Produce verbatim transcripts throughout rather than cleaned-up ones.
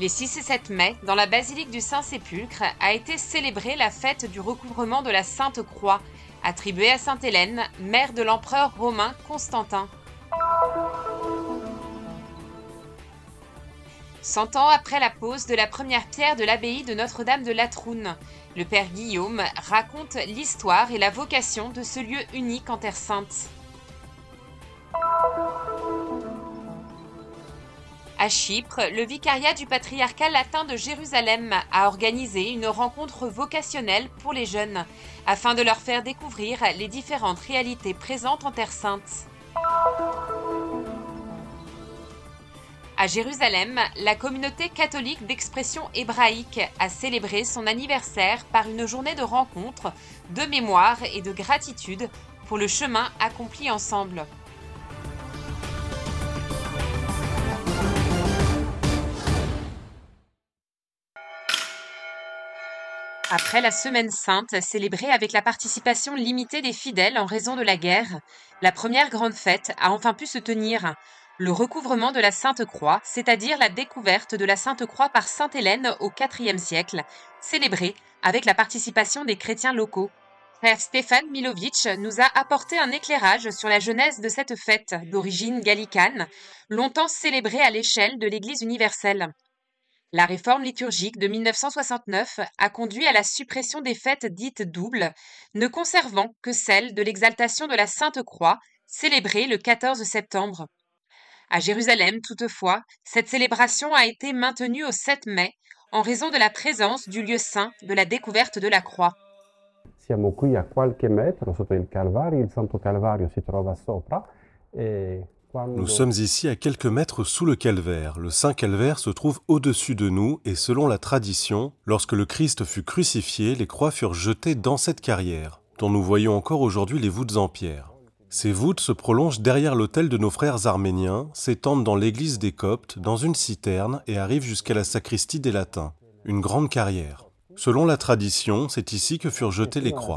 Les six et sept mai, dans la basilique du Saint-Sépulcre, a été célébrée la fête du recouvrement de la Sainte Croix, attribuée à sainte Hélène, mère de l'empereur romain Constantin. Cent ans après la pose de la première pierre de l'abbaye de Notre-Dame de Latroun, le père Guillaume raconte l'histoire et la vocation de ce lieu unique en Terre Sainte. À Chypre, le vicariat du patriarcat latin de Jérusalem a organisé une rencontre vocationnelle pour les jeunes, afin de leur faire découvrir les différentes réalités présentes en Terre Sainte. À Jérusalem, la communauté catholique d'expression hébraïque a célébré son anniversaire par une journée de rencontre, de mémoire et de gratitude pour le chemin accompli ensemble. Après la Semaine Sainte, célébrée avec la participation limitée des fidèles en raison de la guerre, la première grande fête a enfin pu se tenir. Le recouvrement de la Sainte Croix, c'est-à-dire la découverte de la Sainte Croix par sainte Hélène au quatrième siècle, célébrée avec la participation des chrétiens locaux. Frère Stéphane Milovic nous a apporté un éclairage sur la genèse de cette fête d'origine gallicane, longtemps célébrée à l'échelle de l'Église universelle. La réforme liturgique de mille neuf cent soixante-neuf a conduit à la suppression des fêtes dites doubles, ne conservant que celle de l'exaltation de la Sainte Croix, célébrée le quatorze septembre. À Jérusalem, toutefois, cette célébration a été maintenue au sept mai en raison de la présence du lieu saint de la découverte de la croix. Siamo qui a qualche metro sotto il Calvario, il Santo Calvario si trova sopra e Nous sommes ici à quelques mètres sous le calvaire. Le Saint Calvaire se trouve au-dessus de nous et selon la tradition, lorsque le Christ fut crucifié, les croix furent jetées dans cette carrière, dont nous voyons encore aujourd'hui les voûtes en pierre. Ces voûtes se prolongent derrière l'autel de nos frères arméniens, s'étendent dans l'église des Coptes, dans une citerne et arrivent jusqu'à la sacristie des Latins, une grande carrière. Selon la tradition, c'est ici que furent jetées les croix.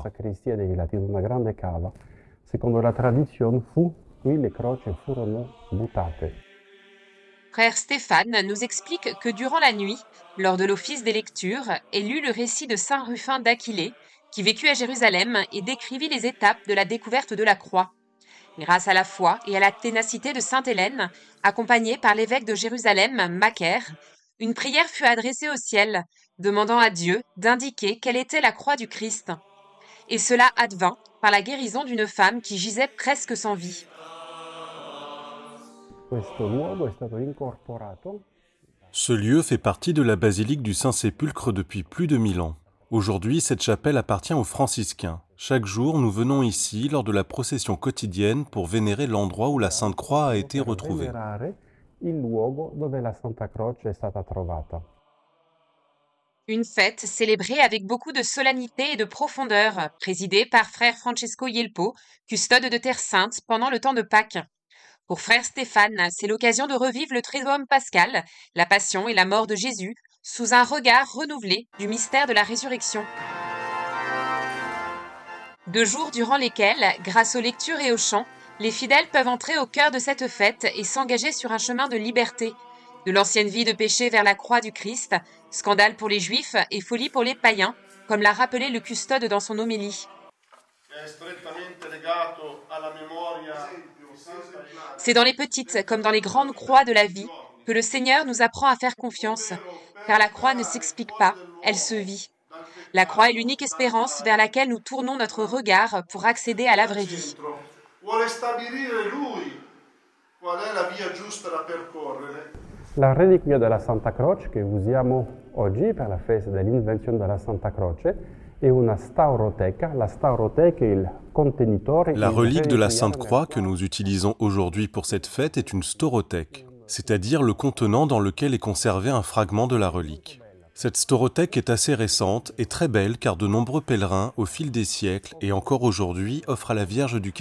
Secondo la tradizione fu qui le croci furono buttate. Frère Stéphane nous explique que durant la nuit, lors de l'office des lectures, est lu le récit de saint Rufin d'Aquilée, qui vécut à Jérusalem et décrivit les étapes de la découverte de la croix. Grâce à la foi et à la ténacité de sainte Hélène, accompagnée par l'évêque de Jérusalem, Macaire, une prière fut adressée au ciel, demandant à Dieu d'indiquer quelle était la croix du Christ. Et cela advint par la guérison d'une femme qui gisait presque sans vie. Ce lieu fait partie de la basilique du Saint-Sépulcre depuis plus de mille ans. Aujourd'hui, cette chapelle appartient aux franciscains. Chaque jour, nous venons ici lors de la procession quotidienne pour vénérer l'endroit où la Sainte Croix a été retrouvée. Une fête célébrée avec beaucoup de solennité et de profondeur, présidée par frère Francesco Yelpo, custode de Terre Sainte pendant le temps de Pâques. Pour frère Stéphane, c'est l'occasion de revivre le Triduum pascal, la passion et la mort de Jésus, sous un regard renouvelé du mystère de la résurrection. Deux jours durant lesquels, grâce aux lectures et aux chants, les fidèles peuvent entrer au cœur de cette fête et s'engager sur un chemin de liberté, de l'ancienne vie de péché vers la croix du Christ, scandale pour les Juifs et folie pour les païens, comme l'a rappelé le custode dans son homélie. C'est dans les petites comme dans les grandes croix de la vie que le Seigneur nous apprend à faire confiance, car la croix ne s'explique pas, elle se vit. La croix est l'unique espérance vers laquelle nous tournons notre regard pour accéder à la vraie vie. La reliquia della Santa Croce che usiamo oggi per la festa dell'invenzione della Santa Croce è una stauroteca. La stauroteca è il contenitore. La relique de la Sainte Croix que nous utilisons aujourd'hui pour cette fête est une staurothèque, c'est-à-dire le contenant dans lequel est conservé un fragment de la relique. Cette staurothèque est assez récente et très belle car de nombreux pèlerins, au fil des siècles et encore aujourd'hui, offrent à la Vierge du